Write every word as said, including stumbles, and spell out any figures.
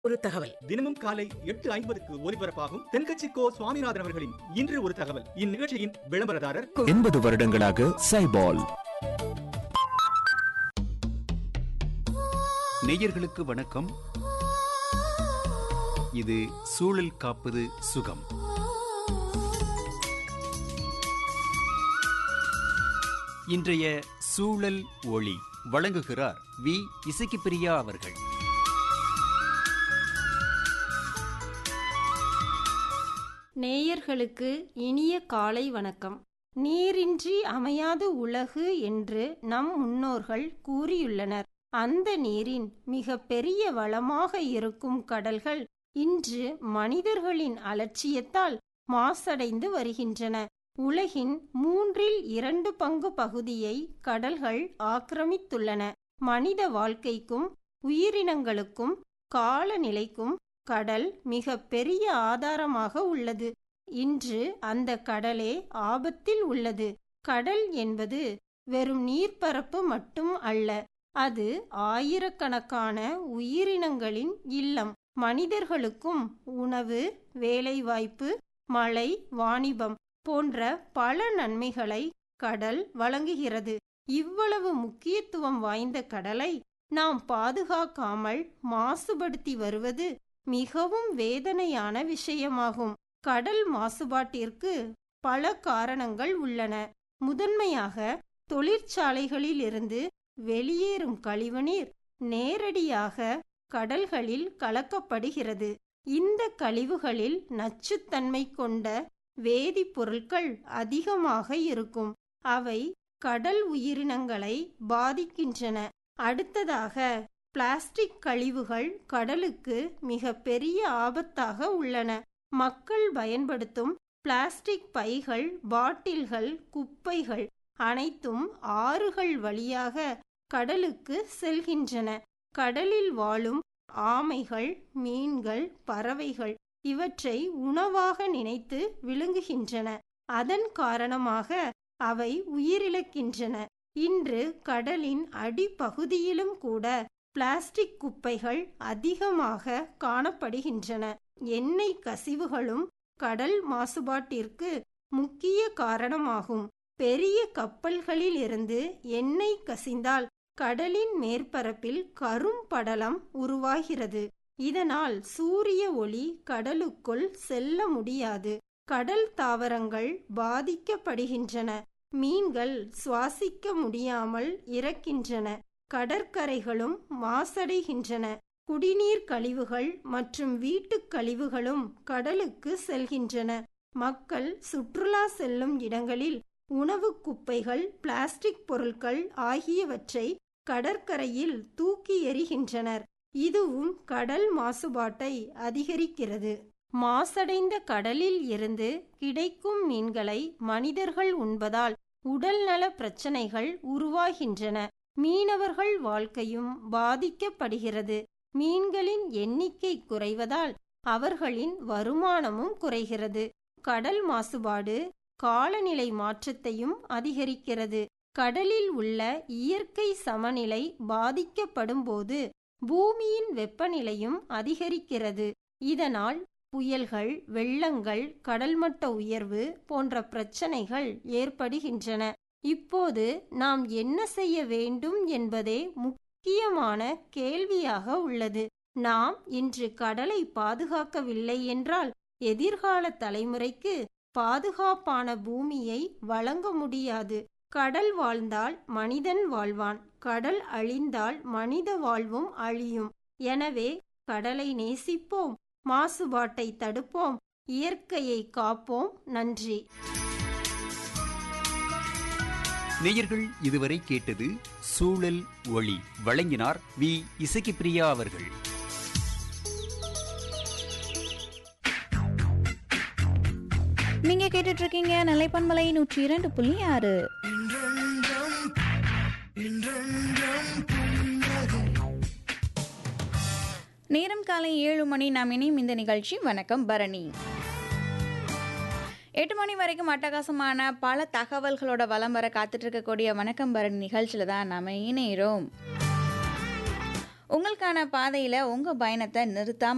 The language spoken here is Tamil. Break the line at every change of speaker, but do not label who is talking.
ஒரு தகவல்.
தினமும் காலை எட்டு ஐம்பதுக்கு ஒலிபரப்பாகும் தென்கட்சி கோ சுவாமிநாதன் அவர்களின் இன்று ஒரு தகவல். இந்நிகழ்ச்சியின் விளம்பரதாரர்
எண்பது வருடங்களாக சைபால்.
நேயர்களுக்கு வணக்கம். இது சூழல் காப்பது சுகம். இன்றைய சூழல் ஒளி வழங்குகிறார் வி இசக்கிப்பிரியா அவர்கள்.
நேயர்களுக்கு இனிய காலை வணக்கம். நீரின்றி அமையாது உலகு என்று நம் முன்னோர்கள் கூறியுள்ளனர். அந்த நீரின் மிக பெரிய வளமாக இருக்கும் கடல்கள் இன்று மனிதர்களின் அலட்சியத்தால் மாசடைந்து வருகின்றன. உலகின் மூன்றில் இரண்டு பங்கு பகுதியை கடல்கள் ஆக்கிரமித்துள்ளன. மனித வாழ்க்கைக்கும் உயிரினங்களுக்கும் காலநிலைக்கும் கடல் மிக பெரிய ஆதாரமாக உள்ளது. இன்று அந்த கடலே ஆபத்தில் உள்ளது. கடல் என்பது வெறும் நீர்ப்பரப்பு மட்டும் அல்ல, அது ஆயிரக்கணக்கான உயிரினங்களின் இல்லம். மனிதர்களுக்கும் உணவு, வேலைவாய்ப்பு, மழை, வாணிபம் போன்ற பல நன்மைகளை கடல் வழங்குகிறது. இவ்வளவு முக்கியத்துவம் வாய்ந்த கடலை நாம் பாதுகாக்காமல் மாசுபடுத்தி வருவது மிகவும் வேதனையான விஷயமாகும். கடல் மாசுபாட்டிற்கு பல காரணங்கள் உள்ளன. முதன்மையாக தொழிற்சாலைகளில் இருந்து வெளியேறும் கழிவுநீர் நேரடியாக கடல்களில் கலக்கப்படுகிறது. இந்த கழிவுகளில் நச்சுத்தன்மை கொண்ட வேதிப்பொருட்கள் அதிகமாக இருக்கும். அவை கடல் உயிரினங்களை பாதிக்கின்றன. அடுத்ததாக பிளாஸ்டிக் கழிவுகள் கடலுக்கு மிக பெரிய ஆபத்தாக உள்ளன. மக்கள் பயன்படுத்தும் பிளாஸ்டிக் பைகள், பாட்டில்கள், குப்பைகள் அனைத்தும் ஆறுகள் வழியாக கடலுக்கு செல்கின்றன. கடலில் வாழும் ஆமைகள், மீன்கள், பறவைகள் இவற்றை உணவாக நினைத்து விழுங்குகின்றன. அதன் காரணமாக அவை உயிரிழக்கின்றன. இன்று கடலின் அடிப்பகுதியிலும் கூட பிளாஸ்டிக் குப்பைகள் அதிகமாக காணப்படுகின்றன. எண்ணெய் கசிவுகளும் கடல் மாசுபாட்டிற்கு முக்கிய காரணமாகும். பெரிய கப்பல்களில் இருந்து எண்ணெய் கசிந்தால் கடலின் மேற்பரப்பில் கரும் படலம் உருவாகிறது. இதனால் சூரிய ஒளி கடலுக்குள் செல்ல முடியாது. கடல் தாவரங்கள் பாதிக்கப்படுகின்றன. மீன்கள் சுவாசிக்க முடியாமல் இறக்கின்றன. கடற்கரைகளும் மாசடைகின்றன. குடிநீர் கழிவுகள் மற்றும் வீட்டுக் கழிவுகளும் கடலுக்கு செல்கின்றன. மக்கள் சுற்றுலா செல்லும் இடங்களில் உணவு குப்பைகள், பிளாஸ்டிக் பொருட்கள் ஆகியவற்றை கடற்கரையில் தூக்கி எறிகின்றனர். இதுவும் கடல் மாசுபாட்டை அதிகரிக்கிறது. மாசடைந்த கடலில் இருந்து கிடைக்கும் மீன்களை மனிதர்கள் உண்பதால் உடல்நல பிரச்சனைகள் உருவாகின்றன. மீனவர்கள் வாழ்க்கையும் பாதிக்கப்படுகிறது. மீன்களின் எண்ணிக்கை குறைவதால் அவர்களின் வருமானமும் குறைகிறது. கடல் மாசுபாடு காலநிலை மாற்றத்தையும் அதிகரிக்கிறது. கடலில் உள்ள இயற்கை சமநிலை பாதிக்கப்படும் போது பூமியின் வெப்பநிலையும் அதிகரிக்கிறது. இதனால் புயல்கள், வெள்ளங்கள், கடல்மட்ட உயர்வு போன்ற பிரச்சனைகள் ஏற்படுகின்றன. இப்போது நாம் என்ன செய்ய வேண்டும் என்பதே முக்கியமான கேள்வியாக உள்ளது. நாம் இன்று கடலை பாதுகாக்கவில்லை என்றால் எதிர்கால தலைமுறைக்கு பாதுகாப்பான பூமியை வழங்க முடியாது. கடல் வாழ்ந்தால் மனிதன் வாழ்வான், கடல் அழிந்தால் மனித வாழ்வும் அழியும். எனவே கடலை நேசிப்போம், மாசுபாட்டை தடுப்போம், இயற்கையை காப்போம். நன்றி.
நேயர்கள் இதுவரை கேட்டது சூழல் ஒளி. வழங்கினார் வி இசக்கிப்பிரியா அவர்கள்.
நீங்க கேட்டுட்டு இருக்கீங்க நிலைப்பன்மலை நூற்றி இரண்டு புள்ளி ஆறு. நேரம் காலை ஏழு மணி. நாம் இணையும் இந்த நிகழ்ச்சி வணக்கம் பரணி. எட்டு மணி வரைக்கும் அட்டகாசமான பல தகவல்களோட வலம் வர காத்துட்டு இருக்கக்கூடிய வணக்கம் பரணி நிகழ்ச்சியில தான் நாம இணைகிறோம். உங்களுக்கான பாதையில உங்க பயணத்தை நிறுத்தாம